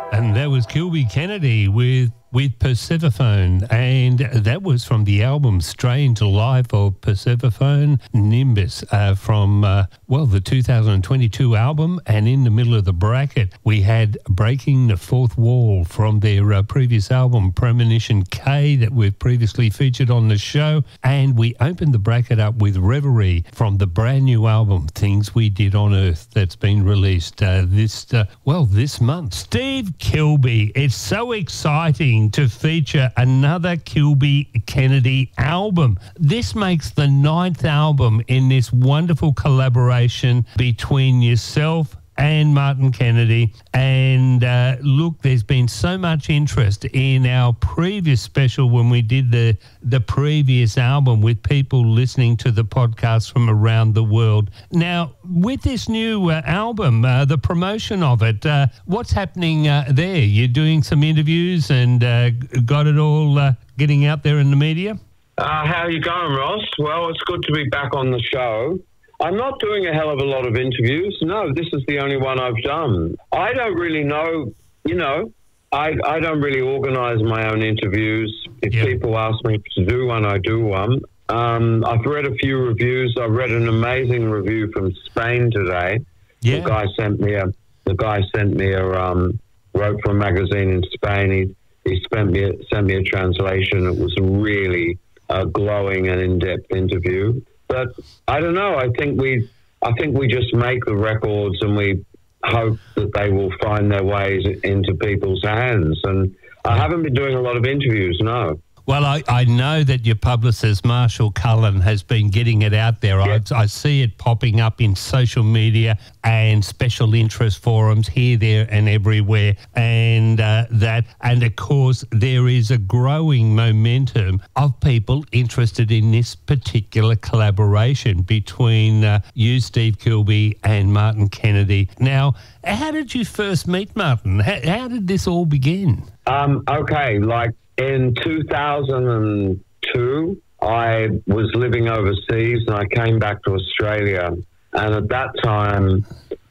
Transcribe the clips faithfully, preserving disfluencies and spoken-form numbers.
And that was Kilby Kennedy with with Persephone, and that was from the album Strange Life of Persephone Nimbus uh, from, uh, well, the two thousand twenty-two album. And in the middle of the bracket, we had Breaking the Fourth Wall from their uh, previous album, Premonition K, that we've previously featured on the show. And we opened the bracket up with Reverie from the brand new album, Things We Did on Earth, that's been released uh, this, uh, well, this month. Steve Kilbey, it's so exciting to feature another Kilby Kennedy album. This makes the ninth album in this wonderful collaboration between yourself and Martin Kennedy. And uh, look, there's been so much interest in our previous special when we did the the previous album with people listening to the podcast from around the world. Now, with this new uh, album, uh, the promotion of it, uh, what's happening uh, there? You're doing some interviews and uh, got it all uh, getting out there in the media? Uh, how are you going, Ross? Well, it's good to be back on the show. I'm not doing a hell of a lot of interviews. No, this is the only one I've done. I don't really know, you know, I, I don't really organise my own interviews. If yep. people ask me to do one, I do one. Um, I've read a few reviews. I've read an amazing review from Spain today. Yeah. The guy sent me a, the guy sent me a, um, wrote for a magazine in Spain. He, he sent me, a, sent me a translation. It was a really uh, glowing and in-depth interview. But I don't know. I think we, I think we just make the records and we hope that they will find their ways into people's hands. And I haven't been doing a lot of interviews, no. Well, I, I know that your publicist, Marshall Cullen, has been getting it out there. Yeah. I, I see it popping up in social media and special interest forums here, there and everywhere. And uh, that, and of course, there is a growing momentum of people interested in this particular collaboration between uh, you, Steve Kilbey, and Martin Kennedy. Now, how did you first meet Martin? How, how did this all begin? Um, okay, like, in two thousand two, I was living overseas and I came back to Australia. And at that time,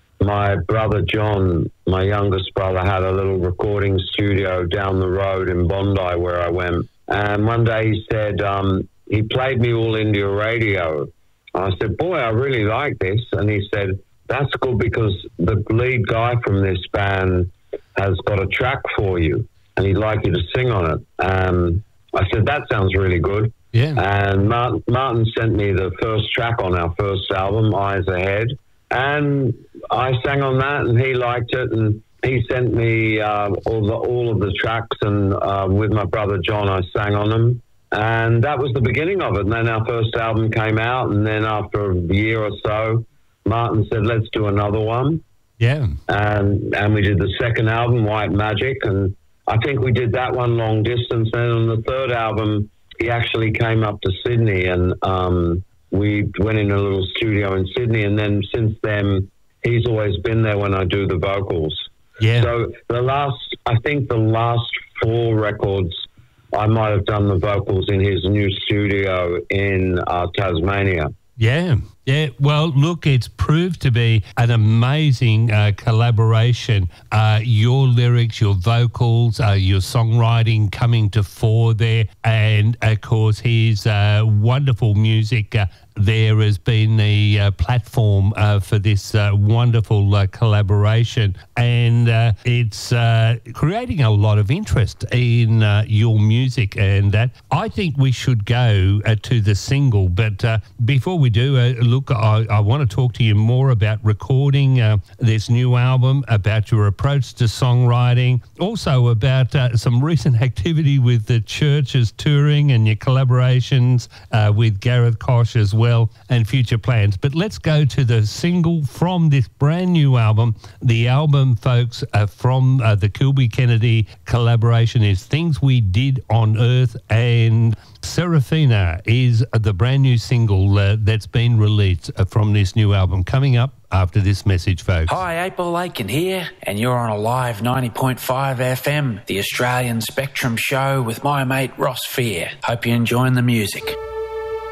my brother John, my youngest brother, had a little recording studio down the road in Bondi where I went. And one day he said, um, he played me All India Radio. I said, boy, I really like this. And he said, that's good because the lead guy from this band has got a track for you and he'd like you to sing on it. Um, I said, that sounds really good. Yeah. And Martin, Martin sent me the first track on our first album, Eyes Ahead. And I sang on that and he liked it. And he sent me uh, all, the, all of the tracks. And uh, with my brother John, I sang on them. And that was the beginning of it. And then our first album came out. And then after a year or so, Martin said, let's do another one. Yeah. And, and we did the second album, White Magic. And I think we did that one long distance. And on the third album, he actually came up to Sydney and um, we went in a little studio in Sydney. And then since then, he's always been there when I do the vocals. Yeah. So the last, I think the last four records, I might have done the vocals in his new studio in uh, Tasmania. Yeah, yeah. Well, look, it's proved to be an amazing uh, collaboration. Uh, your lyrics, your vocals, uh, your songwriting coming to fore there. And, of course, his uh, wonderful music uh, there has been the uh, platform uh, for this uh, wonderful uh, collaboration. And uh, it's uh, creating a lot of interest in uh, your music. And that I think we should go uh, to the single. But uh, before we do, uh, look, I, I want to talk to you more about recording uh, this new album, about your approach to songwriting, also about uh, some recent activity with the churches touring and your collaborations uh, with Gareth Koch as well. And future plans. But let's go to the single from this brand new album. The album, folks, uh, from uh, the Kilby Kennedy collaboration is Things We Did on Earth, and Seraphina is the brand new single uh, that's been released uh, from this new album. Coming up after this message, folks. Hi, April Aiken here, and you're on a live ninety point five F M, the Australian Spectrum Show with my mate Ross Fear. Hope you're enjoying the music.